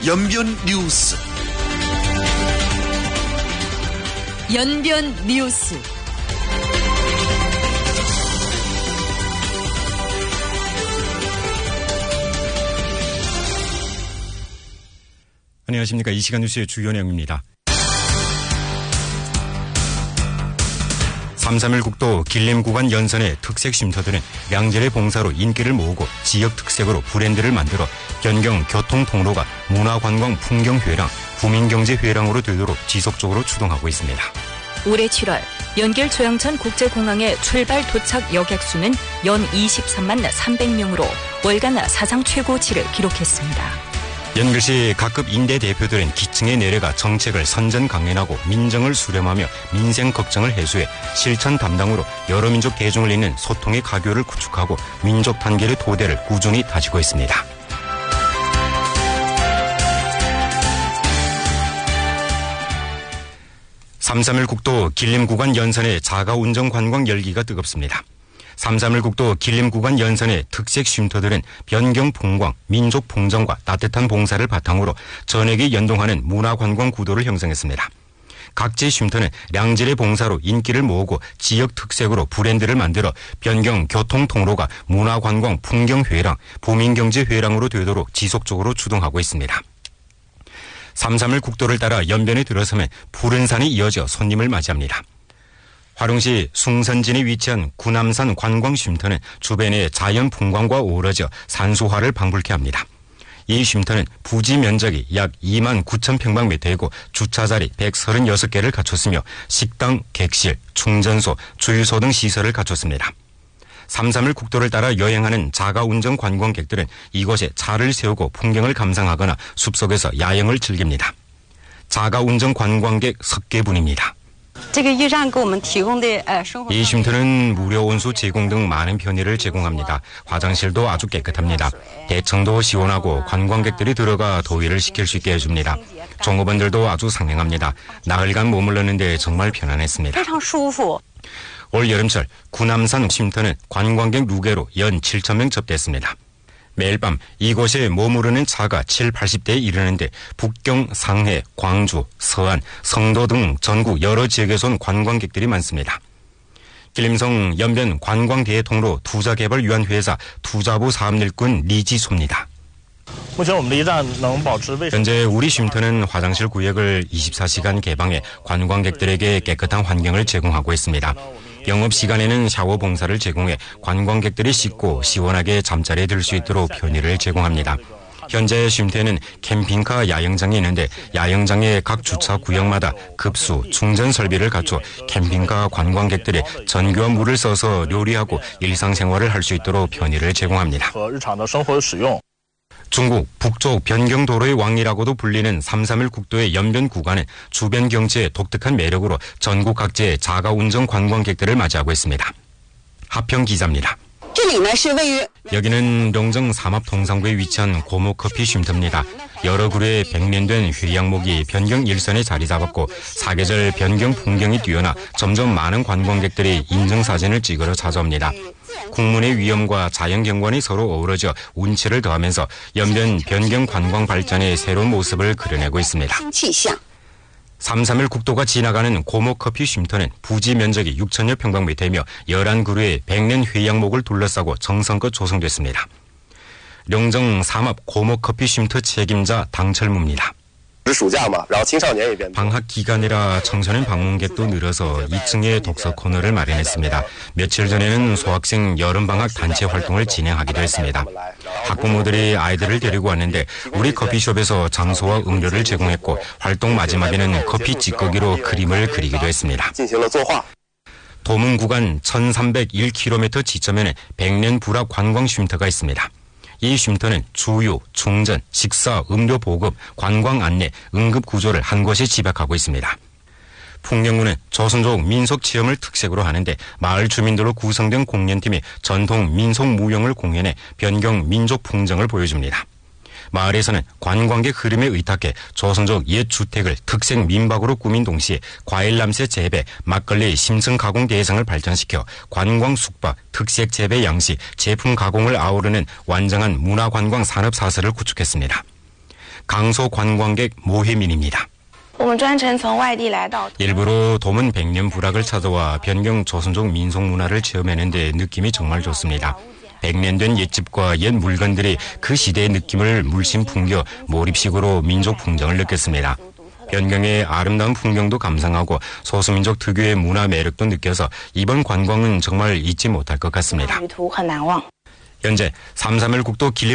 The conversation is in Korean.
연변 뉴스. 연변 뉴스. 안녕하십니까. 이 시간 뉴스의 주요 내용입니다. 3.3일 국도 길림 구간 연선의 특색 쉼터들은 명절의 봉사로 인기를 모으고 지역 특색으로 브랜드를 만들어 변경 교통 통로가 문화관광 풍경회랑 부민경제회랑으로 되도록 지속적으로 추동하고 있습니다. 올해 7월 연길 조영천 국제공항의 출발 도착 여객수는 연 23만 300명으로 월간 사상 최고치를 기록했습니다. 연길시 각급 인대 대표들은 기층에 내려가 정책을 선전 강연하고 민정을 수렴하며 민생 걱정을 해소해 실천 담당으로 여러 민족 대중을 잇는 소통의 가교를 구축하고 민족 단결의 토대를 꾸준히 다지고 있습니다. (3.3일) 국도 길림 구간 연선의 자가운전 관광 열기가 뜨겁습니다. 3.3일 국도 길림 구간 연선의 특색 쉼터들은 변경 풍광, 민족 풍정과 따뜻한 봉사를 바탕으로 전액이 연동하는 문화관광 구도를 형성했습니다. 각지 쉼터는 량질의 봉사로 인기를 모으고 지역 특색으로 브랜드를 만들어 변경 교통 통로가 문화관광 풍경회랑, 부민경제회랑으로 되도록 지속적으로 추동하고 있습니다. 3.3일 국도를 따라 연변에 들어서면 푸른 산이 이어져 손님을 맞이합니다. 화룡시 숭선진에 위치한 구남산 관광쉼터는 주변의 자연 풍광과 어우러져 산소화를 방불케 합니다. 이 쉼터는 부지 면적이 약 2만 9천 평방미터이고 주차자리 136개를 갖췄으며 식당, 객실, 충전소, 주유소 등 시설을 갖췄습니다. 3.3일 국도를 따라 여행하는 자가운전 관광객들은 이곳에 차를 세우고 풍경을 감상하거나 숲속에서 야영을 즐깁니다. 자가운전 관광객 석계분입니다. 이 쉼터는 무료 온수 제공 등 많은 편의를 제공합니다. 화장실도 아주 깨끗합니다. 대청도 시원하고 관광객들이 들어가 더위를 식힐 수 있게 해줍니다. 종업원들도 아주 상냥합니다. 나흘간 머물렀는데 정말 편안했습니다. 올 여름철 구남산 쉼터는 관광객 누계로 연 7,000명 접대했습니다. 매일 밤 이곳에 머무르는 차가 7, 80대에 이르는데 북경, 상해, 광주, 서안, 성도 등 전국 여러 지역에서 온 관광객들이 많습니다. 길림성 연변 관광대통로 투자개발 위한 회사 투자부 사업일꾼 리지소입니다. 현재 우리 쉼터는 화장실 구역을 24시간 개방해 관광객들에게 깨끗한 환경을 제공하고 있습니다. 영업시간에는 샤워 봉사를 제공해 관광객들이 씻고 시원하게 잠자리에 들 수 있도록 편의를 제공합니다. 현재 쉼터에는 캠핑카 야영장이 있는데 야영장의 각 주차 구역마다 급수, 충전 설비를 갖춰 캠핑카 관광객들이 전기와 물을 써서 요리하고 일상생활을 할 수 있도록 편의를 제공합니다. 중국 북쪽 변경도로의 왕이라고도 불리는 3.3일 국도의 연변 구간은 주변 경치의 독특한 매력으로 전국 각지의 자가운전 관광객들을 맞이하고 있습니다. 하평 기자입니다. 여기는 룡정 삼합 동상구에 위치한 고목커피 쉼터입니다. 여러 그루의 100년 된 회양목이 변경 일선에 자리 잡았고 사계절 변경 풍경이 뛰어나 점점 많은 관광객들이 인증사진을 찍으러 찾아옵니다. 국문의 위엄과 자연경관이 서로 어우러져 운치를 더하면서 연변 변경 관광 발전의 새로운 모습을 그려내고 있습니다. 3.3일 국도가 지나가는 고목커피 쉼터는 부지 면적이 6천여 평방미터이며 11그루의 100년 회양목을 둘러싸고 정성껏 조성됐습니다. 룡정 삼합 고목커피 쉼터 책임자 당철무입니다. 방학 기간이라 청소년 방문객도 늘어서 2층에 독서 코너를 마련했습니다. 며칠 전에는 소학생 여름방학 단체 활동을 진행하기도 했습니다. 학부모들이 아이들을 데리고 왔는데 우리 커피숍에서 장소와 음료를 제공했고 활동 마지막에는 커피 찌꺼기로 그림을 그리기도 했습니다. 도문 구간 1301km 지점에는 100년 불합 관광 쉼터가 있습니다. 이 쉼터는 주유, 충전, 식사, 음료 보급, 관광 안내, 응급 구조를 한 곳에 집약하고 있습니다. 풍경구는 조선족 민속 체험을 특색으로 하는데 마을 주민들로 구성된 공연팀이 전통 민속 무용을 공연해 변경 민족 풍정을 보여줍니다. 마을에서는 관광객 흐름에 의탁해 조선족 옛 주택을 특색 민박으로 꾸민 동시에 과일 남새 재배, 막걸리 심층 가공 대상을 발전시켜 관광 숙박, 특색 재배 양식, 제품 가공을 아우르는 완전한 문화관광 산업 사설을 구축했습니다. 강소 관광객 모혜민입니다. 일부러 도문 백년 부락을 찾아와 변경 조선족 민속 문화를 체험하는데 느낌이 정말 좋습니다. 100년 된 옛집과 옛 물건들이 그 시대의 느낌을 물씬 풍겨 몰입식으로 민족 풍정을 느꼈습니다. 변경의 아름다운 풍경도 감상하고 소수민족 특유의 문화 매력도 느껴서 이번 관광은 정말 잊지 못할 것 같습니다. 현재 331 국도 길림